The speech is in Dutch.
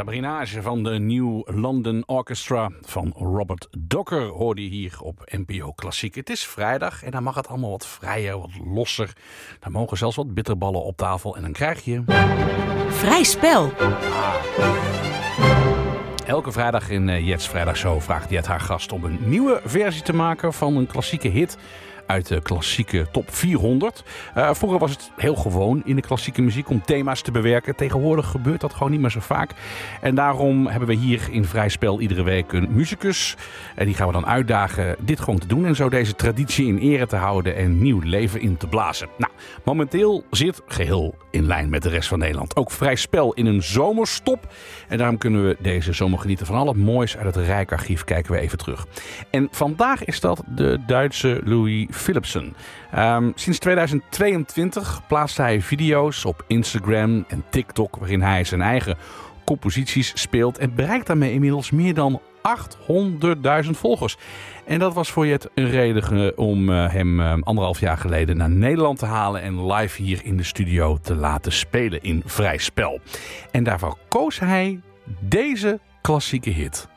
Tabrinage van de New London Orchestra van Robert Docker hoorde je hier op NPO Klassiek. Het is vrijdag en dan mag het allemaal wat vrijer, wat losser. Dan mogen zelfs wat bitterballen op tafel en dan krijg je... Vrij spel. Elke vrijdag in Jets Vrijdag Show vraagt Jet haar gast om een nieuwe versie te maken van een klassieke hit uit de klassieke top 400. Vroeger was het heel gewoon in de klassieke muziek om thema's te bewerken. Tegenwoordig gebeurt dat gewoon niet meer zo vaak. En daarom hebben we hier in Vrij Spel iedere week een muzikus. En die gaan we dan uitdagen dit gewoon te doen. En zo deze traditie in ere te houden en nieuw leven in te blazen. Nou, momenteel zit geheel in lijn met de rest van Nederland. Ook Vrij Spel in een zomerstop. En daarom kunnen we deze zomer genieten van al het moois uit het Rijkarchief. Kijken we even terug. En vandaag is dat de Duitse Louis Philipsen. Sinds 2022 plaatst hij video's op Instagram en TikTok waarin hij zijn eigen composities speelt en bereikt daarmee inmiddels meer dan 800.000 volgers. En dat was voor Jet een reden om hem 1,5 jaar geleden naar Nederland te halen en live hier in de studio te laten spelen in Vrij Spel. En daarvoor koos hij deze klassieke hit.